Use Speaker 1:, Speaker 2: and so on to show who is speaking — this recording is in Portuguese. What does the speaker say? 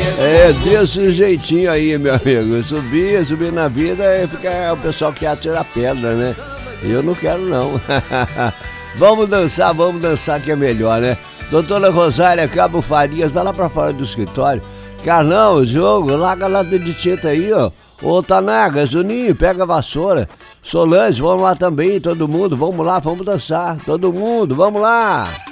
Speaker 1: É desse jeitinho aí, meu amigo. Subir na vida fica o pessoal que atira pedra, né? Eu não quero, não. Vamos dançar que é melhor, né? Doutora Rosália Cabo Farias, vai lá pra fora do escritório. Carlão, o jogo, larga lá de tinta aí, ó. Ô, Tanaga, Juninho, pega a vassoura. Solange, vamos lá também, todo mundo. Vamos lá, vamos dançar. Todo mundo, vamos lá.